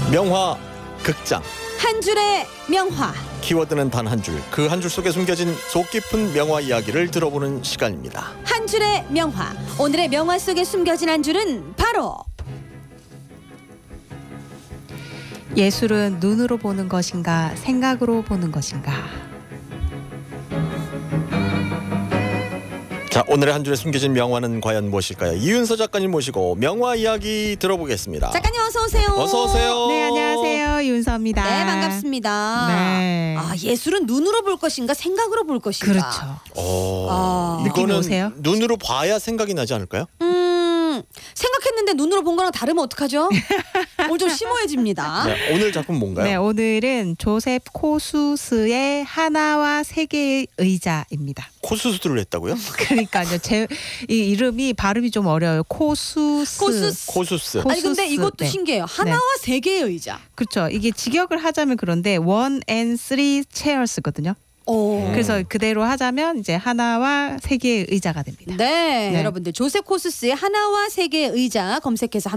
명화 극장. 한 줄의 명화. 키워드는 단 한 줄. 그 한 줄 속에 숨겨진 속 깊은 명화 이야기를 들어보는 시간입니다. 한 줄의 명화. 오늘의 명화 속에 숨겨진 한 줄은 바로 예술은 눈으로 보는 것인가 생각으로 보는 것인가. 자, 오늘의 한 줄에 숨겨진 명화는 과연 무엇일까요? 이윤서 작가님 모시고 명화 이야기 들어보겠습니다. 작가님 어서 오세요. 어서 오세요. 네, 안녕하세요. 윤서입니다. 네, 반갑습니다. 네. 아, 예술은 눈으로 볼 것인가 생각으로 볼 것인가. 그렇죠. 느낌이 이거는 오세요? 눈으로 봐야 생각이 나지 않을까요? 생각했는데 눈으로 본 거랑 다르면 어떡하죠? 오늘 좀 심오해집니다. 네, 오늘 작품 뭔가요? 네, 오늘은 조셉 코수스의 하나와 세 개의 의자입니다. 코수술을 했다고요? 그러니까요. 이 이름이 발음이 좀 어려워요. 코수스. 코수스. 아니 근데 코수스. 이것도 네. 신기해요. 하나와 세 개의 의자. 그렇죠. 이게 직역을 하자면 그런데 one and three chairs거든요. 오. 그래서 그대로 하자면 이제 하나와 세 개의 의자가 됩니다. 네, 네. 여러분들 조셉 코수스의 하나와 세 개의 의자 검색해서